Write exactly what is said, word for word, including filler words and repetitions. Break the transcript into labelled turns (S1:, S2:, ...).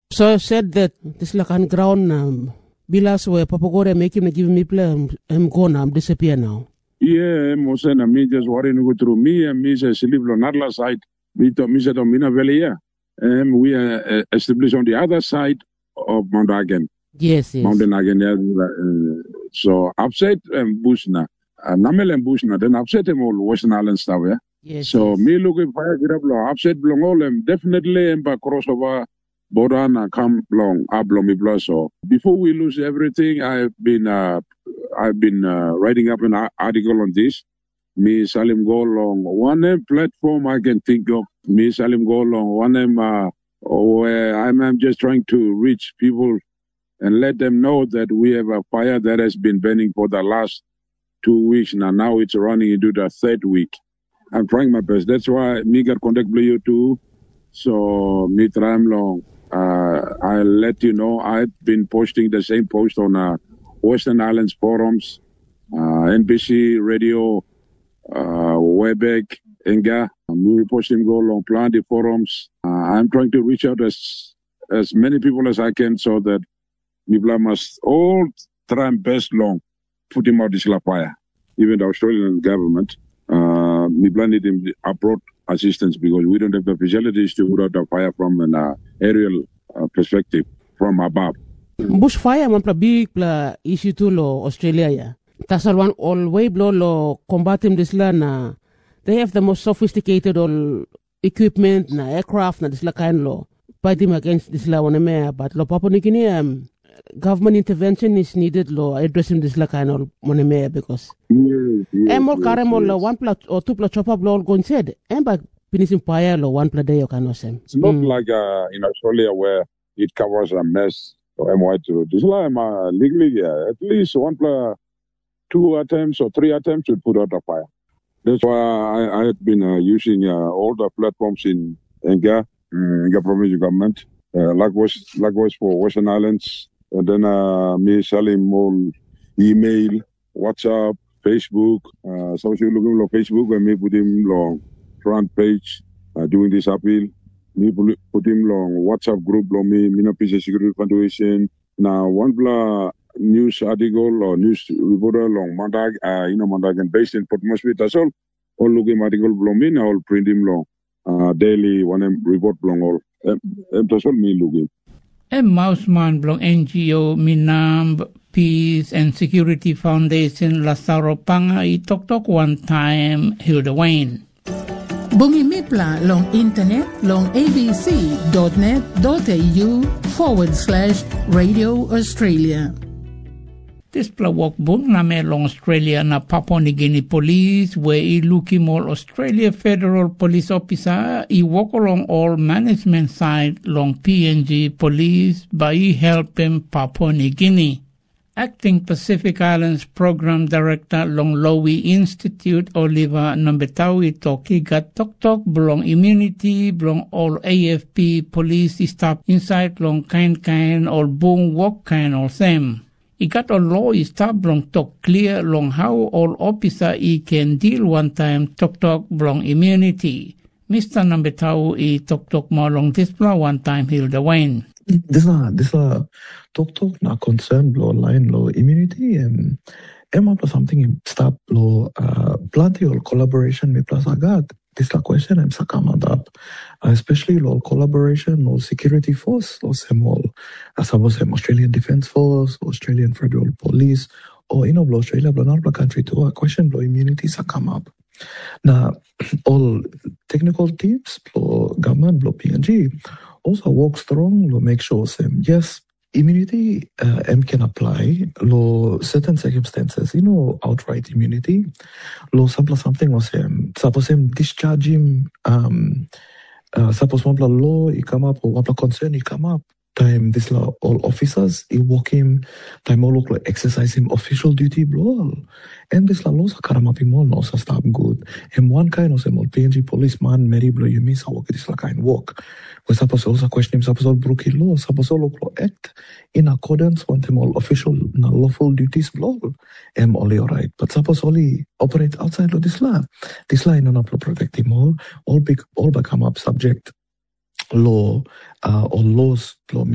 S1: So I said that this like on ground um, bilas where Papagore make him give me play um, I'm gone, I'm disappear now.
S2: Yeah, Mosena, me just worrying go through me and me say sleep on other side. Me to me say to Mina Valley, yeah. And we are uh, established on the other side of Mount Agen.
S1: Yes, yes.
S2: Mountain Agen, yeah. Uh, so upset um, Bushna, uh, Namel and Bushna, then upset them all Western Island stuff, yeah.
S1: Yes,
S2: so
S1: yes.
S2: me looking fire get up long, upset belong all them definitely and back crossover Bodana come long, ablo me plus. So before we lose everything, I've been uh, I've been uh, writing up an article on this. Me Salim go along one uh, platform I can think of. Me Salim go along one um, uh, where I'm, I'm just trying to reach people and let them know that we have a fire that has been burning for the last two weeks now. Now it's running into the third week. I'm trying my best. That's why me got contact with you too. So me try long. Uh, I'll let you know. I've been posting the same post on uh, Western Islands forums, uh, N B C Radio, uh, Webex, Enga. Me posting go along plenty forums. Uh, I'm trying to reach out as as many people as I can so that people must all try best long put him out this fire. Even the Australian government, uh, people need him abroad assistance because we don't have the facilities to put out the fire from an uh, aerial uh, perspective from above.
S1: Bushfire man pla big pla issue to lo Australia ya. Tasal one all way blow lo combat him this la na. They have the most sophisticated all equipment na aircraft na this la kind lo. Fight him against this la one me but lo Papua New Guinea um, government intervention is needed lo addressing this la kind of one me because.
S2: Yes, yes,
S1: and more
S2: yes,
S1: caremo
S2: yes.
S1: lo one pla or two pla chop up lo going said. And by finishing fire lo one pla day you can sem.
S2: It's not mm. like uh, in Australia where it covers a mess or M Y two. This is like uh, legally, yeah, at least one pla two attempts or three attempts to put out a fire. That's why I, I have been uh, using uh, all the platforms in Enga, uh, Enga provincial government, uh, likewise, likewise for Western Islands, and then uh, me selling more email, WhatsApp, Facebook. Uh, so if you're looking at Facebook, and me put him long front page uh, doing this appeal. Me put him long WhatsApp group, long me, Mina Peace Security Foundation. Now one blah news article or news reporter long Mandag, uh, you know, Mandag and based in Port Moresby. That's all. All looking article long me, now all print him long uh, daily one report long all. Um, that's all me looking.
S3: A Mouseman blong N G O Minam Peace and Security Foundation Lazaro Panga I tok tok one time Hilda Wayne.
S4: Bungi Mipla long internet long abc.net.au forward slash Radio Australia.
S3: This plawak bung na me long Australia na Papua New Guinea Police where I looking more Australia Federal Police Officer I walk along all management side long P N G Police by helping Papua New Guinea. Acting Pacific Islands Program Director long Lowy Institute Oliver Nambetawi Toki got tok tok belong immunity belong all A F P police staff inside long kind kind or boom walk kind or them. I got a law staff belong talk clear long how all officer I can deal one time tok tok belong immunity. Mister Nambetawi I tok tok more long display one time Hilda Wayne.
S5: This is this is talk talk na concern blow line low immunity um em up something stop low uh plenty or collaboration me plus agad this la question I'm sakama up especially low collaboration or security force or semol as I was Australian Defence Force, Australian Federal Police or you know blow Australia blow not country to a question blow immunity sakama up. Now all technical teams blow government blow P N G also walk strong to make sure some yes immunity uh, M can apply lo certain circumstances you know outright immunity lo suppose something was um suppose him discharge him um uh, suppose one law he come up or one concern he come up time this law all officers he walk him time all look like exercise him official duty blow and this law laws are up him all no so stop good and one kind of some P N G policeman Mary blow you miss walk this like kind walk we suppose also question him suppose all broke law suppose all act in accordance with them all official na lawful duties blow am only alright but suppose only operate outside of this law this law no not protect him all all big all become up subject law uh, or laws law